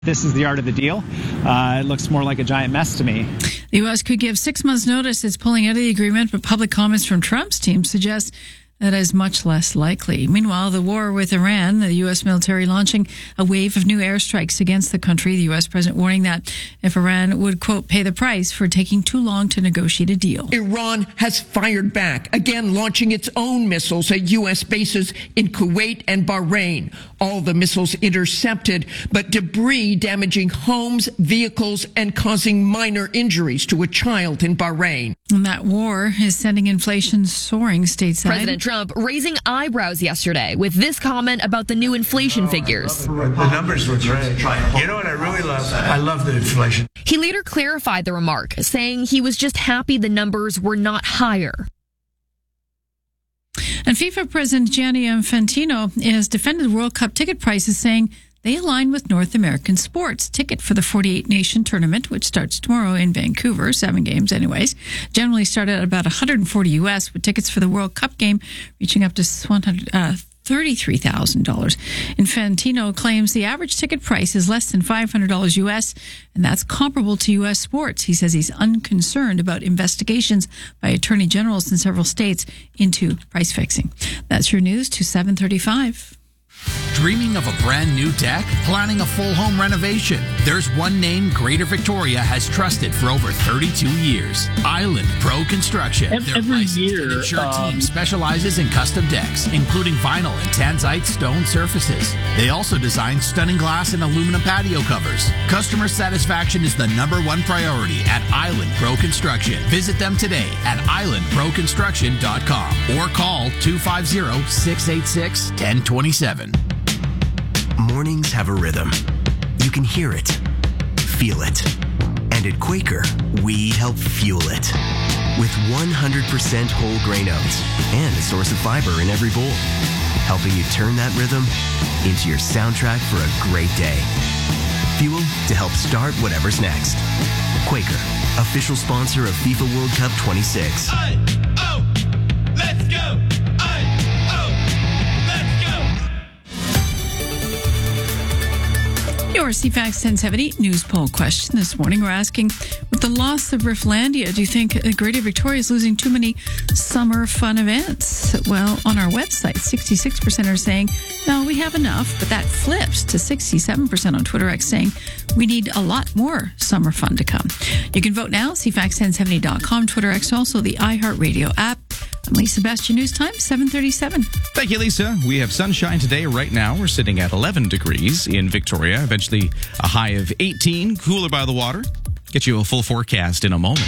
This is the art of the deal. It looks more like a giant mess to me. The U.S. could give 6 months' notice it's pulling out of the agreement, but public comments from Trump's team suggest that is much less likely. Meanwhile, the war with Iran, the U.S. military launching a wave of new airstrikes against the country. The U.S. president warning that if Iran would, quote, pay the price for taking too long to negotiate a deal. Iran has fired back, again launching its own missiles at U.S. bases in Kuwait and Bahrain. All the missiles intercepted, but debris damaging homes, vehicles, and causing minor injuries to a child in Bahrain. And that war is sending inflation soaring stateside. President Trump raising eyebrows yesterday with this comment about the new inflation figures. The numbers were great. You know what I really love? I love the inflation. He later clarified the remark, saying he was just happy the numbers were not higher. And FIFA President Gianni Infantino has defended World Cup ticket prices, saying they align with North American sports. Ticket for the 48-nation tournament, which starts tomorrow in Vancouver, 7 games anyways, generally start at about $140 US, with tickets for the World Cup game reaching up to $33,000. Infantino claims the average ticket price is less than $500 US, and that's comparable to US sports. He says he's unconcerned about investigations by attorney generals in several states into price fixing. That's your news to 7:35. Dreaming of a brand new deck? Planning a full home renovation? There's one name Greater Victoria has trusted for over 32 years. Island Pro Construction. Their licensed and insured team specializes in custom decks, including vinyl and tanzite stone surfaces. They also design stunning glass and aluminum patio covers. Customer satisfaction is the #1 priority at Island Pro Construction. Visit them today at islandproconstruction.com or call 250-686-1027. Mornings have a rhythm. You can hear it, feel it. And at Quaker, we help fuel it. With 100% whole grain oats and a source of fiber in every bowl, helping you turn that rhythm into your soundtrack for a great day. Fuel to help start whatever's next. Quaker, official sponsor of FIFA World Cup 26. Let's go! Your CFAX 1070 news poll question this morning. We're asking, with the loss of Rifflandia, do you think Greater Victoria is losing too many summer fun events? Well, on our website, 66% are saying, no, we have enough, but that flips to 67% on Twitter X saying, we need a lot more summer fun to come. You can vote now, CFAX1070.com, Twitter X, also the iHeartRadio app. I'm Lisa Best, your news time, 7:37. Thank you, Lisa. We have sunshine today. Right now, we're sitting at 11 degrees in Victoria. Eventually, a high of 18, cooler by the water. Get you a full forecast in a moment.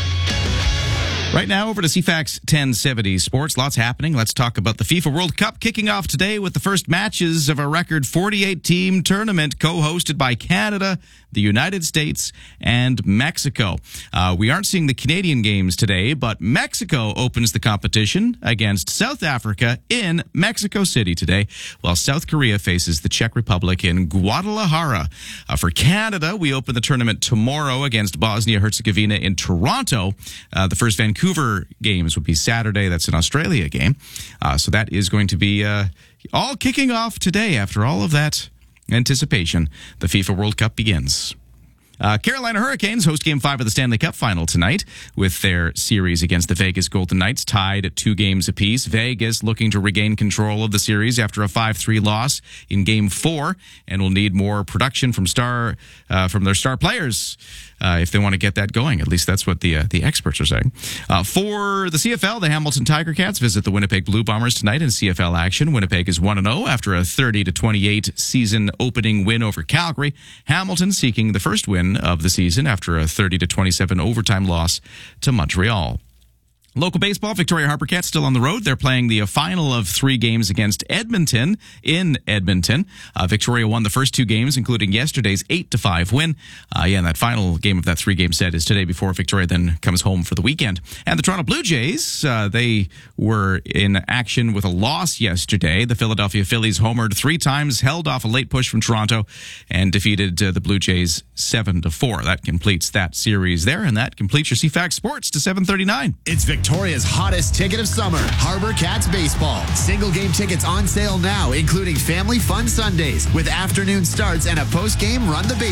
Right now, over to CFAX 1070 Sports. Lots happening. Let's talk about the FIFA World Cup kicking off today with the first matches of a record 48-team tournament co-hosted by Canada, the United States, and Mexico. We aren't seeing the Canadian games today, but Mexico opens the competition against South Africa in Mexico City today, while South Korea faces the Czech Republic in Guadalajara. For Canada, we open the tournament tomorrow against Bosnia-Herzegovina in Toronto. The first Vancouver games would be Saturday. That's an Australia game. So that is going to be all kicking off today. After all of that anticipation, the FIFA World Cup begins. Carolina Hurricanes host Game 5 of the Stanley Cup Final tonight with their series against the Vegas Golden Knights tied at 2 games apiece. Vegas looking to regain control of the series after a 5-3 loss in Game 4 and will need more production from their star players if they want to get that going. At least that's what the experts are saying. For the CFL, the Hamilton Tiger Cats visit the Winnipeg Blue Bombers tonight in CFL action. Winnipeg is 1-0 after a 30-28 season opening win over Calgary. Hamilton seeking the first win of the season after a 30-27 overtime loss to Montreal. Local baseball, Victoria Harper Cats still on the road. They're playing the final of 3 games against Edmonton in Edmonton. Victoria won the first 2 games, including yesterday's 8-5 win. And that final game of that 3-game set is today before Victoria then comes home for the weekend. And the Toronto Blue Jays, they were in action with a loss yesterday. The Philadelphia Phillies homered 3 times, held off a late push from Toronto, and defeated the Blue Jays 7-4. That completes that series there, and that completes your CFAX Sports to 7:39. It's Victoria. Victoria's hottest ticket of summer, Harbor Cats Baseball. Single game tickets on sale now, including family fun Sundays with afternoon starts and a post-game Run the